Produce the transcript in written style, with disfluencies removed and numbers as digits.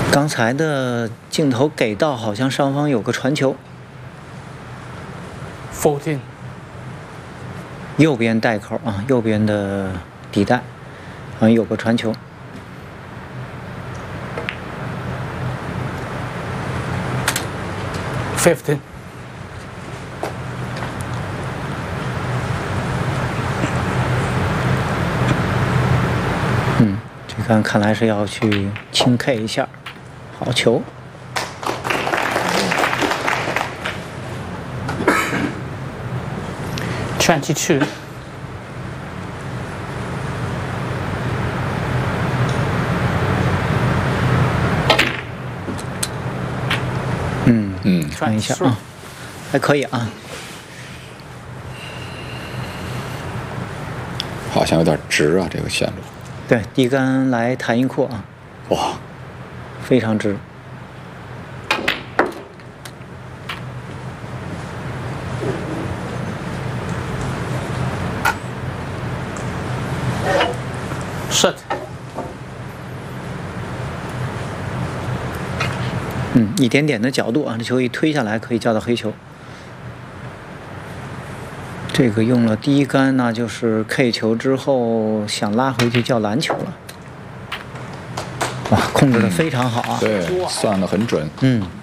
刚才的镜头给到，好像上方有个传球。 14。 右边袋口啊，右边的底袋，好像有个传球。 15。 这杆看来是要去轻 K 一下，好球。 22。 看一下啊，还可以啊。 好像有点直啊，这个线路。 对，低杆来弹一扩啊， 哇， 非常直。 set。 一点点的角度啊，这球一推下来可以叫到黑球。这个用了低杆，那就是 K 球之后想拉回去叫篮球了。哇，控制的非常好啊！ 对，算得很准。